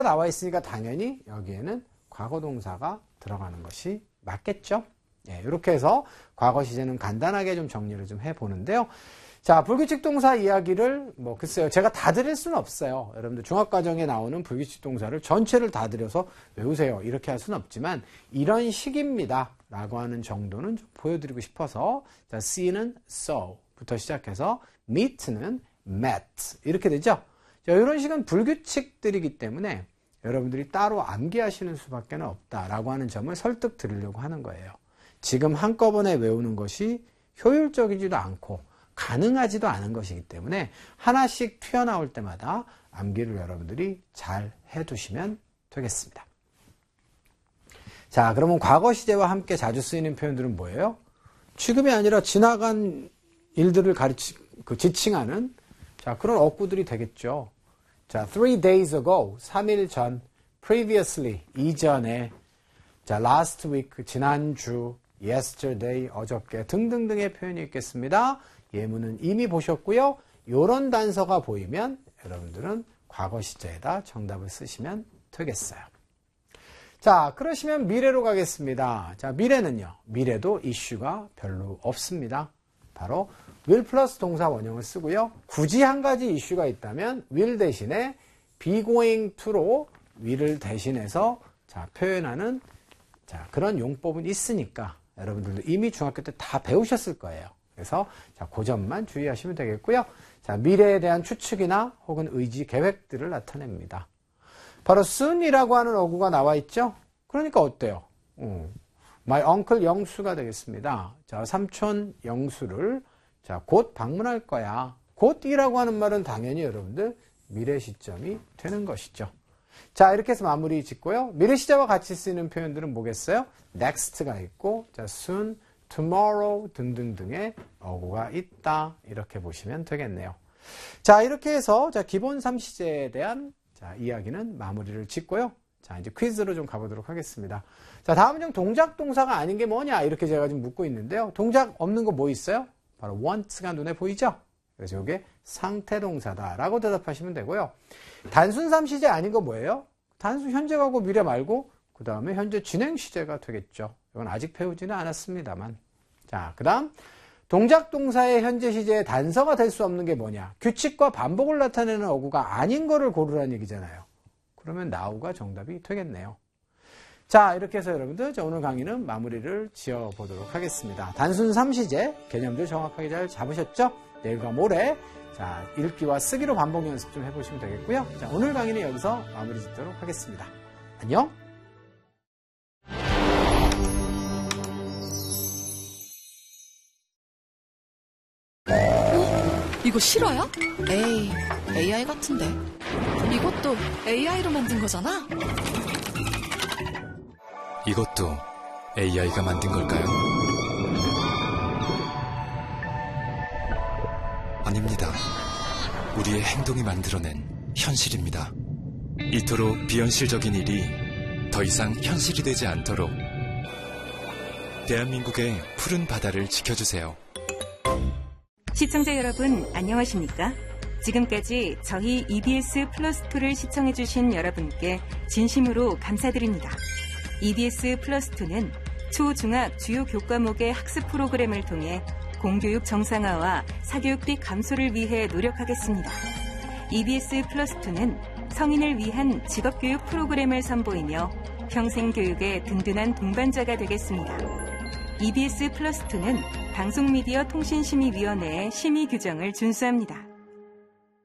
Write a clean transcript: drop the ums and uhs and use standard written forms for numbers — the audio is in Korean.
나와 있으니까 당연히 여기에는 과거동사가 들어가는 것이 맞겠죠? 예, 이렇게 해서 과거 시제는 간단하게 좀 정리를 좀 해보는데요. 자, 불규칙 동사 이야기를 글쎄요. 제가 다 드릴 수는 없어요. 여러분들 중학과정에 나오는 불규칙 동사를 전체를 다 드려서 외우세요. 이렇게 할 수는 없지만 이런 식입니다. 라고 하는 정도는 좀 보여드리고 싶어서 자, see는 saw부터 시작해서 meet는 met 이렇게 되죠. 자, 이런 식은 불규칙들이기 때문에 여러분들이 따로 암기하시는 수밖에 없다라고 하는 점을 설득 드리려고 하는 거예요. 지금 한꺼번에 외우는 것이 효율적이지도 않고 가능하지도 않은 것이기 때문에 하나씩 튀어나올 때마다 암기를 여러분들이 잘 해두시면 되겠습니다. 자, 그러면 과거 시제와 함께 자주 쓰이는 표현들은 뭐예요? 지금이 아니라 지나간 일들을 지칭하는 자, 그런 어구들이 되겠죠. 자, 3 days ago, 3일 전, previously, 이전에, 자, last week, 지난주, yesterday, 어저께 등등등의 표현이 있겠습니다. 예문은 이미 보셨고요. 이런 단서가 보이면 여러분들은 과거 시제에다 정답을 쓰시면 되겠어요. 자, 그러시면 미래로 가겠습니다. 자, 미래는요. 미래도 이슈가 별로 없습니다. 바로 will 플러스 동사 원형을 쓰고요. 굳이 한 가지 이슈가 있다면 will 대신에 be going to로 will을 대신해서 자, 표현하는 자, 그런 용법은 있으니까 여러분들도 이미 중학교 때 다 배우셨을 거예요. 그래서 자, 그 점만 주의하시면 되겠고요. 자, 미래에 대한 추측이나 혹은 의지, 계획들을 나타냅니다. 바로 soon이라고 하는 어구가 나와 있죠. 그러니까 어때요? My uncle 영수가 되겠습니다. 자, 삼촌 영수를 자, 곧 방문할 거야. 곧이라고 하는 말은 당연히 여러분들 미래 시점이 되는 것이죠. 자, 이렇게 해서 마무리 짓고요. 미래 시제와 같이 쓰이는 표현들은 뭐겠어요? next가 있고, 자, soon, tomorrow 등등등의 어구가 있다. 이렇게 보시면 되겠네요. 자, 이렇게 해서 자, 기본 3시제에 대한 자, 이야기는 마무리를 짓고요. 자, 이제 퀴즈로 좀 가보도록 하겠습니다. 자, 다음은 좀 동작 동사가 아닌 게 뭐냐? 이렇게 제가 지금 묻고 있는데요. 동작 없는 거 뭐 있어요? 바로 want가 눈에 보이죠? 그래서 이게 상태 동사다라고 대답하시면 되고요. 단순 3시제 아닌 거 뭐예요? 단순 현재하고 미래 말고 그 다음에 현재 진행 시제가 되겠죠. 이건 아직 배우지는 않았습니다만. 자, 그 다음 동작 동사의 현재 시제의 단서가 될 수 없는 게 뭐냐? 규칙과 반복을 나타내는 어구가 아닌 거를 고르라는 얘기잖아요. 그러면 now가 정답이 되겠네요. 자, 이렇게 해서 여러분들 오늘 강의는 마무리를 지어보도록 하겠습니다. 단순 3시제 개념들 정확하게 잘 잡으셨죠? 내일과 모레 자, 읽기와 쓰기로 반복 연습 좀 해보시면 되겠고요. 자, 오늘 강의는 여기서 마무리 짓도록 하겠습니다. 안녕! 이거 실화야? 에이, AI 같은데. 이것도 AI로 만든 거잖아? 이것도 AI가 만든 걸까요? 아닙니다. 우리의 행동이 만들어낸 현실입니다. 이토록 비현실적인 일이 더 이상 현실이 되지 않도록 대한민국의 푸른 바다를 지켜주세요. 시청자 여러분, 안녕하십니까? 지금까지 저희 EBS 플러스2를 시청해주신 여러분께 진심으로 감사드립니다. EBS 플러스2는 초, 중학 주요 교과목의 학습 프로그램을 통해 공교육 정상화와 사교육비 감소를 위해 노력하겠습니다. EBS 플러스2는 성인을 위한 직업교육 프로그램을 선보이며 평생교육의 든든한 동반자가 되겠습니다. EBS 플러스2는 방송미디어 통신심의위원회의 심의 규정을 준수합니다.